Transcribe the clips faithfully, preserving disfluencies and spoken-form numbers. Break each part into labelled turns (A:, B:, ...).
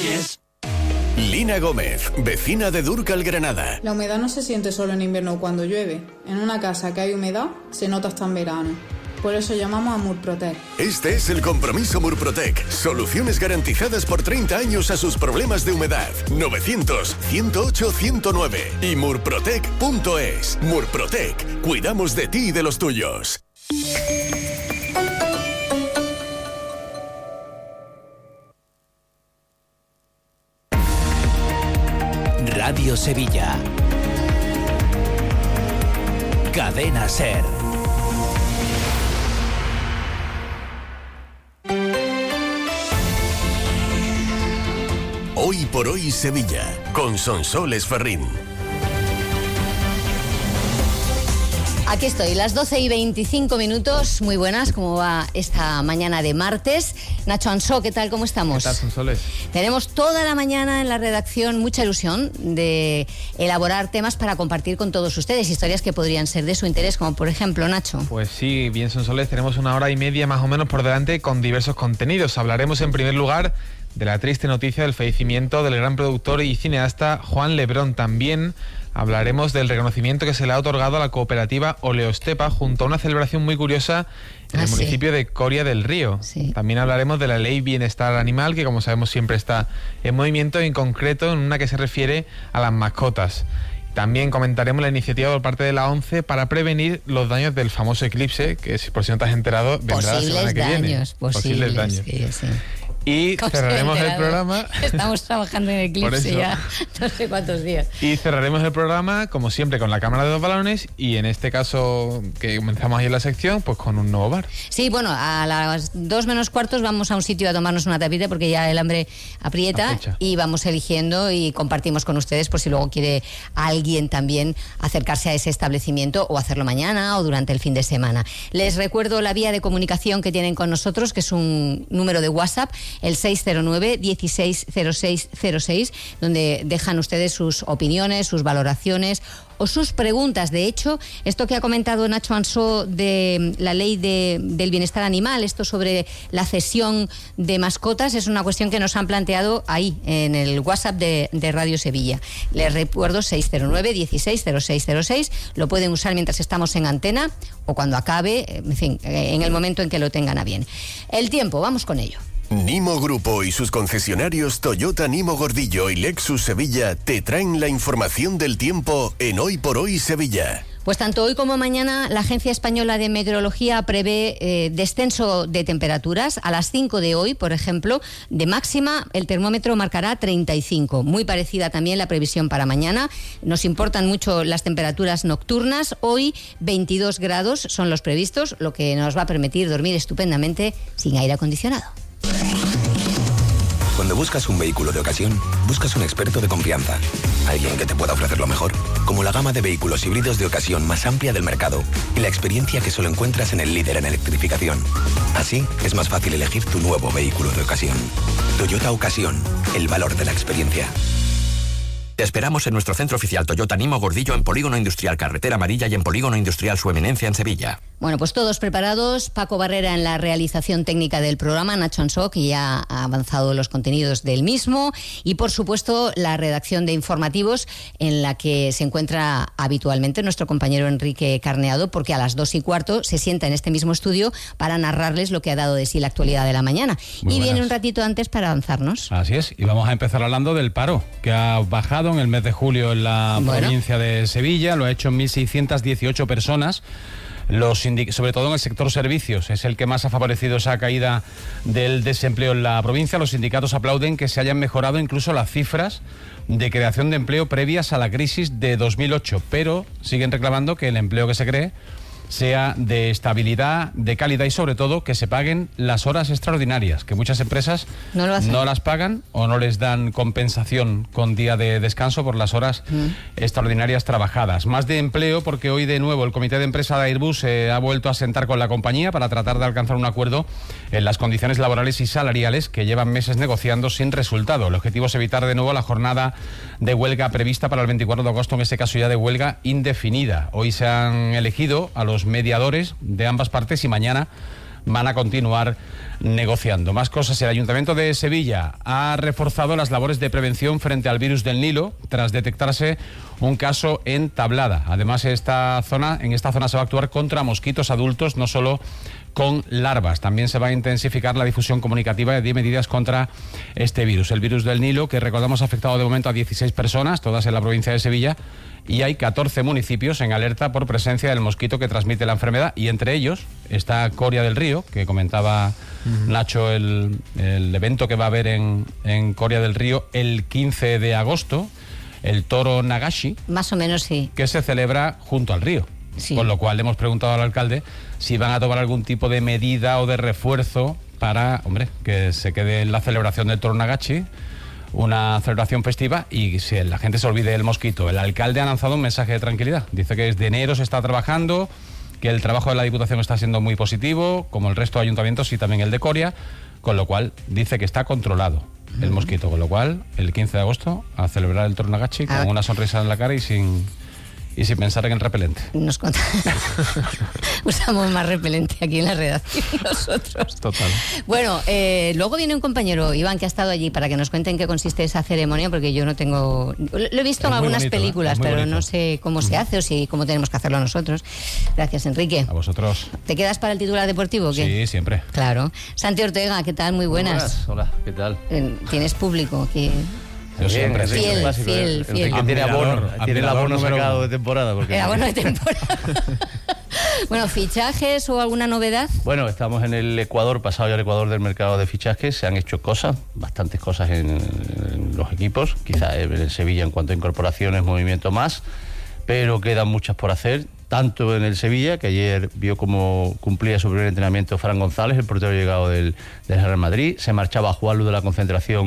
A: Reyes. Lina Gómez, vecina de Dúrcal, Granada.
B: La humedad no se siente solo en invierno cuando llueve. En una casa que hay humedad, se nota hasta en verano. Por eso llamamos a Murprotec.
A: Este es el compromiso Murprotec. Soluciones garantizadas por treinta años a sus problemas de humedad. novecientos, ciento ocho, ciento nueve y murprotec punto es. Murprotec. Cuidamos de ti y de los tuyos.
C: Radio Sevilla. Cadena SER.
A: Hoy por hoy Sevilla, con Sonsoles Ferrín.
D: Aquí estoy, las doce y veinticinco minutos. Muy buenas, ¿cómo va esta mañana de martes? Nacho Ansó, ¿qué tal? ¿Cómo estamos?
E: ¿Qué tal, Sonsoles?
D: Tenemos toda la mañana en la redacción mucha ilusión de elaborar temas para compartir con todos ustedes, historias que podrían ser de su interés, como por ejemplo, Nacho.
E: Pues sí, bien, Sonsoles, tenemos una hora y media más o menos por delante con diversos contenidos. Hablaremos en primer lugar de la triste noticia del fallecimiento del gran productor y cineasta Juan Lebrón. También hablaremos del reconocimiento que se le ha otorgado a la cooperativa Oleostepa junto a una celebración muy curiosa en
D: ah,
E: el
D: sí.
E: municipio de Coria del Río.
D: Sí.
E: También hablaremos de la ley Bienestar Animal, que como sabemos siempre está en movimiento, en concreto en una que se refiere a las mascotas. También comentaremos la iniciativa por parte de la ONCE para prevenir los daños del famoso eclipse, que si por si no te has enterado, vendrá
D: Posibles
E: la semana que
D: daños,
E: viene.
D: Posibles,
E: Posibles daños.
D: Sí, sí.
E: Y cerraremos el programa.
D: Estamos trabajando en Eclipse ya no sé cuántos días.
E: Y cerraremos el programa, como siempre, con la cámara de dos balones y en este caso, que comenzamos ahí en la sección, pues con un nuevo bar.
D: Sí, bueno, a las dos menos cuartos vamos a un sitio a tomarnos una tapita porque ya el hambre aprieta y vamos eligiendo y compartimos con ustedes por si luego quiere alguien también acercarse a ese establecimiento o hacerlo mañana o durante el fin de semana. Les recuerdo la vía de comunicación que tienen con nosotros, que es un número de WhatsApp, el seis cero nueve, dieciséis cero seis cero seis, donde dejan ustedes sus opiniones, sus valoraciones o sus preguntas. De hecho, esto que ha comentado Nacho Ansó de la ley de, del bienestar animal, esto sobre la cesión de mascotas, es una cuestión que nos han planteado ahí, en el WhatsApp de, de Radio Sevilla. Les recuerdo, seis cero nueve, dieciséis cero seis cero seis, lo pueden usar mientras estamos en antena o cuando acabe, en fin, en el momento en que lo tengan a bien. El tiempo, vamos con ello.
A: Nimo Grupo y sus concesionarios Toyota Nimo Gordillo y Lexus Sevilla te traen la información del tiempo en Hoy por Hoy Sevilla.
D: Pues tanto hoy como mañana la Agencia Española de Meteorología prevé eh, descenso de temperaturas. A las cinco de hoy, por ejemplo, de máxima el termómetro marcará treinta y cinco. Muy parecida también la previsión para mañana. Nos importan mucho las temperaturas nocturnas. Hoy veintidós grados son los previstos, lo que nos va a permitir dormir estupendamente sin aire acondicionado.
F: Cuando buscas un vehículo de ocasión, buscas un experto de confianza. Alguien que te pueda ofrecer lo mejor, como la gama de vehículos híbridos de ocasión más amplia del mercado y la experiencia que solo encuentras en el líder en electrificación. Así, es más fácil elegir tu nuevo vehículo de ocasión. Toyota Ocasión, el valor de la experiencia.
G: Te esperamos en nuestro centro oficial Toyota Nimo Gordillo en Polígono Industrial Carretera Amarilla y en Polígono Industrial Su Eminencia en Sevilla.
D: Bueno, pues todos preparados. Paco Barrera en la realización técnica del programa, Nacho Ansó, que ya ha avanzado los contenidos del mismo, y por supuesto la redacción de informativos en la que se encuentra habitualmente nuestro compañero Enrique Carneado, porque a las dos y cuarto se sienta en este mismo estudio para narrarles lo que ha dado de sí la actualidad de la mañana. Muy y buenas. Viene un ratito antes para avanzarnos.
H: Así es, y vamos a empezar hablando del paro, que ha bajado en el mes de julio en la bueno. provincia de Sevilla, lo ha hecho en mil seiscientas dieciocho personas. Los sindic- sobre todo en el sector servicios, es el que más ha favorecido esa caída del desempleo en la provincia. Los sindicatos aplauden que se hayan mejorado incluso las cifras de creación de empleo previas a la crisis de dos mil ocho, pero siguen reclamando que el empleo que se cree sea de estabilidad, de calidad y sobre todo que se paguen las horas extraordinarias, que muchas empresas
D: no, lo
H: no las pagan o no les dan compensación con día de descanso por las horas mm. extraordinarias trabajadas. Más de empleo porque hoy de nuevo el comité de empresa de Airbus se eh, ha vuelto a sentar con la compañía para tratar de alcanzar un acuerdo en las condiciones laborales y salariales que llevan meses negociando sin resultado. El objetivo es evitar de nuevo la jornada de huelga prevista para el veinticuatro de agosto, en este caso ya de huelga indefinida. Hoy se han elegido a los mediadores de ambas partes y mañana van a continuar negociando. Más cosas. El Ayuntamiento de Sevilla ha reforzado las labores de prevención frente al virus del Nilo tras detectarse un caso en Tablada. Además, esta zona, en esta zona se va a actuar contra mosquitos adultos, no solo con larvas. También se va a intensificar la difusión comunicativa de medidas contra este virus. El virus del Nilo, que recordamos ha afectado de momento a dieciséis personas, todas en la provincia de Sevilla, y hay catorce municipios en alerta por presencia del mosquito que transmite la enfermedad, y entre ellos está Coria del Río, que comentaba uh-huh. Nacho el, el evento que va a haber en, en Coria del Río el quince de agosto, el Toro Nagashi.
D: Más o menos, sí.
H: Que se celebra junto al río. Sí. Con lo cual hemos preguntado al alcalde si van a tomar algún tipo de medida o de refuerzo para, hombre, que se quede en la celebración del Toro Nagashi, una celebración festiva, y si la gente se olvide del mosquito. El alcalde ha lanzado un mensaje de tranquilidad. Dice que desde enero se está trabajando, que el trabajo de la Diputación está siendo muy positivo, como el resto de ayuntamientos y también el de Coria, con lo cual dice que está controlado el mosquito, con lo cual el quince de agosto a celebrar el Toro Nagashi con una sonrisa en la cara y sin... Y sin pensar en el repelente.
D: Nos conta... Usamos más repelente aquí en la redacción nosotros.
H: Total.
D: Bueno, eh, luego viene un compañero, Iván, que ha estado allí para que nos cuente en qué consiste esa ceremonia, porque yo no tengo... Lo he visto es en algunas bonito, películas, ¿eh? Pero bonito. No sé cómo se hace o si cómo tenemos que hacerlo nosotros. Gracias, Enrique.
H: A vosotros.
D: ¿Te quedas para el titular deportivo o qué?
H: Sí, siempre.
D: Claro. Santi Ortega, ¿qué tal? Muy buenas.
I: Hola, ¿qué tal?
D: ¿Tienes público aquí?
H: Yo siempre,
D: fiel, fiel,
I: clásico,
D: fiel, fiel.
I: Enrique tiene abono, tiene el abono sacado de temporada. Porque
D: el abono de temporada. Bueno, ¿fichajes o alguna novedad?
I: Bueno, estamos en el Ecuador, pasado ya el Ecuador del mercado de fichajes. Se han hecho cosas, bastantes cosas en, en los equipos. Quizá en Sevilla en cuanto a incorporaciones, movimiento más, pero quedan muchas por hacer. Tanto en el Sevilla, que ayer vio cómo cumplía su primer entrenamiento Fran González, el portero llegado del, del Real Madrid. Se marchaba a jugar luz de la concentración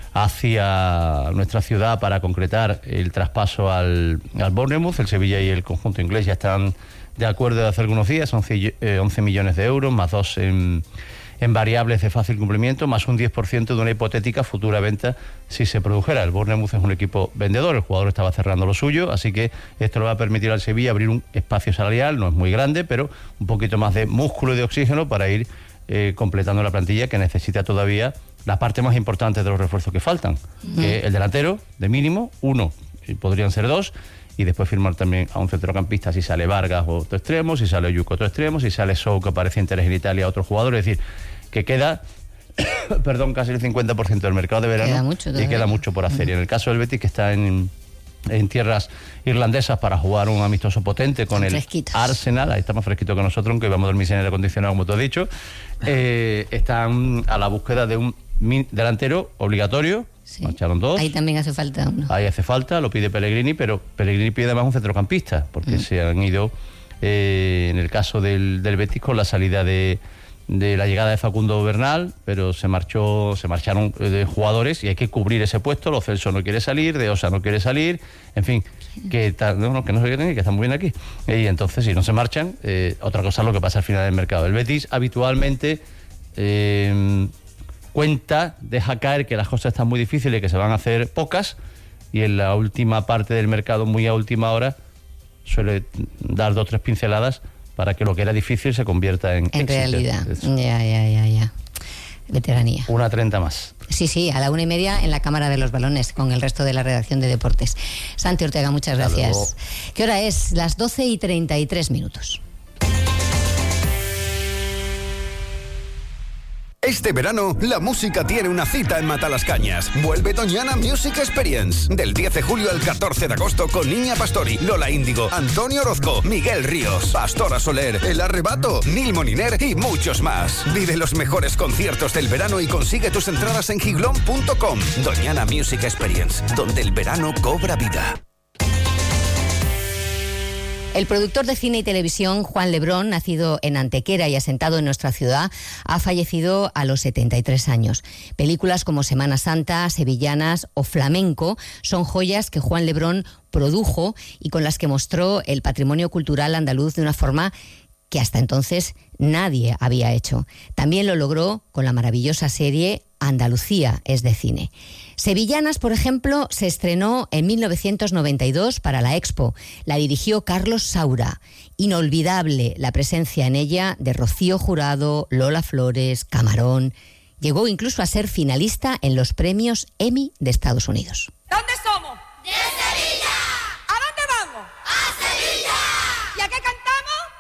I: hacia nuestra ciudad para concretar el traspaso al, al Bournemouth. El Sevilla y el conjunto inglés ya están de acuerdo de hace algunos días, once, eh, once millones de euros, más dos en, en variables de fácil cumplimiento, más un diez por ciento de una hipotética futura venta si se produjera. El Bournemouth es un equipo vendedor, el jugador estaba cerrando lo suyo, así que esto le va a permitir al Sevilla abrir un espacio salarial, no es muy grande, pero un poquito más de músculo y de oxígeno para ir eh, completando la plantilla, que necesita todavía la parte más importante de los refuerzos que faltan, uh-huh. que el delantero, de mínimo, uno, y podrían ser dos, y después firmar también a un centrocampista si sale Vargas o otro extremo, si sale Yuko otro extremo, si sale Sou, que aparece interés en Italia, otro jugador. Es decir, que queda, perdón, casi el cincuenta por ciento del mercado de verano,
D: queda mucho
I: y queda mucho por hacer. Uh-huh. Y en el caso del Betis, que está en... en tierras irlandesas para jugar un amistoso potente con el Arsenal, ahí está más fresquito que nosotros, aunque vamos a dormir sin aire acondicionado, como tú has dicho, eh, están a la búsqueda de un delantero obligatorio.
D: Sí.
I: Marcharon dos.
D: Ahí también hace falta uno.
I: Ahí hace falta, lo pide Pellegrini, pero Pellegrini pide además un centrocampista, porque mm. se han ido, eh, en el caso del, del Betis, con la salida de, de la llegada de Facundo Bernal, pero se marchó, se marcharon de jugadores y hay que cubrir ese puesto. Lo Celso no quiere salir, De Osa no quiere salir, en fin, que, no, que no se quieren y que están muy bien aquí. Y entonces, si no se marchan, eh, otra cosa es lo que pasa al final del mercado. El Betis habitualmente eh, cuenta, deja caer que las cosas están muy difíciles y que se van a hacer pocas, y en la última parte del mercado, muy a última hora, suele dar dos o tres pinceladas para que lo que era difícil se convierta en
D: En
I: éxito.
D: Realidad, ya, ya, ya, ya. Veteranía.
I: Una treinta más.
D: Sí, sí, a la una y media en la Cámara de los Balones, con el resto de la redacción de deportes. Santi Ortega, muchas gracias. ¿Qué hora es? Las doce y treinta y tres minutos.
A: Este verano, la música tiene una cita en Matalascañas. Vuelve Doñana Music Experience. Del diez de julio al catorce de agosto con Niña Pastori, Lola Índigo, Antonio Orozco, Miguel Ríos, Pastora Soler, El Arrebato, Nil Moniner y muchos más. Vive los mejores conciertos del verano y consigue tus entradas en giglón punto com. Doñana Music Experience, donde el verano cobra vida.
D: El productor de cine y televisión Juan Lebrón, nacido en Antequera y asentado en nuestra ciudad, ha fallecido a los setenta y tres años. Películas como Semana Santa, Sevillanas o Flamenco son joyas que Juan Lebrón produjo y con las que mostró el patrimonio cultural andaluz de una forma que hasta entonces nadie había hecho. También lo logró con la maravillosa serie Andalucía es de cine. Sevillanas, por ejemplo, se estrenó en mil novecientos noventa y dos para la Expo. La dirigió Carlos Saura. Inolvidable la presencia en ella de Rocío Jurado, Lola Flores, Camarón. Llegó incluso a ser finalista en los premios Emmy de Estados Unidos.